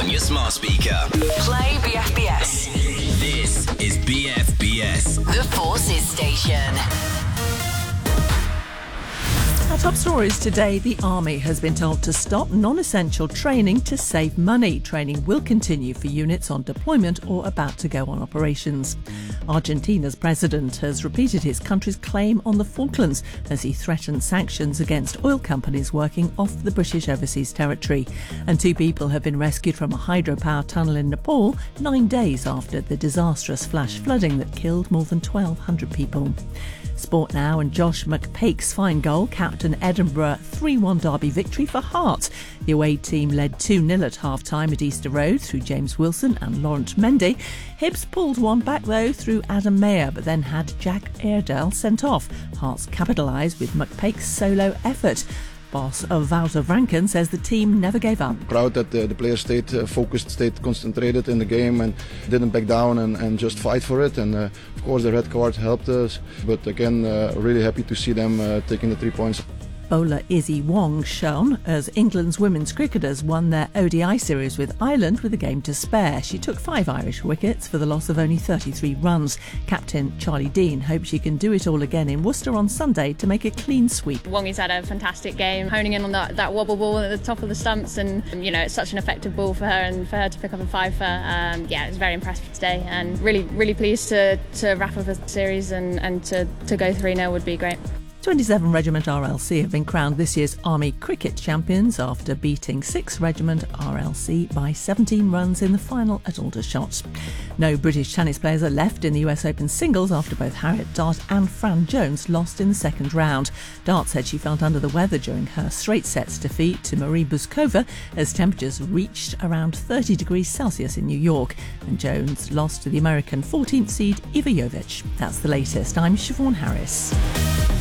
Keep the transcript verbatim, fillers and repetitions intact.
on your smart speaker. Play B F B S. This is B F B S. The Forces Station. Our top stories today. The Army has been told to stop non-essential training to save money. Training will continue for units on deployment or about to go on operations. Argentina's president has repeated his country's claim on the Falklands as he threatened sanctions against oil companies working off the British overseas territory. And two people have been rescued from a hydropower tunnel in Nepal nine days after the disastrous flash flooding that killed more than twelve hundred people. Sport now, and Josh McPake's fine goal capped an Edinburgh three one derby victory for Hearts. The away team led two nil at half-time at Easter Road through James Wilson and Laurent Mendy. Hibs pulled one back though through Adam Mayer, but then had Jack Airedale sent off. Hearts capitalised with McPake's solo effort. Boss of Wouter Franken says the team never gave up. Proud that uh, the players stayed uh, focused, stayed concentrated in the game and didn't back down and, and just fight for it. And uh, of course the red card helped us. But again, uh, really happy to see them uh, taking the three points. Bowler Izzy Wong shone as England's women's cricketers won their O D I series with Ireland with a game to spare. She took five Irish wickets for the loss of only thirty-three runs. Captain Charlie Dean hopes she can do it all again in Worcester on Sunday to make a clean sweep. Wongy's had a fantastic game, honing in on that, that wobble ball at the top of the stumps, and you know it's such an effective ball for her, and for her to pick up a fiver, um, yeah, it was very impressive today, and really, really pleased to, to wrap up a series and, and to, to go three nil would be great. twenty-seven Regiment R L C have been crowned this year's Army Cricket champions after beating sixth Regiment R L C by seventeen runs in the final at Aldershot. No British tennis players are left in the U S Open singles after both Harriet Dart and Fran Jones lost in the second round. Dart said she felt under the weather during her straight sets defeat to Marie Buskova as temperatures reached around thirty degrees Celsius in New York, and Jones lost to the American fourteenth seed Iva Jovic. That's the latest. I'm Siobhan Harris.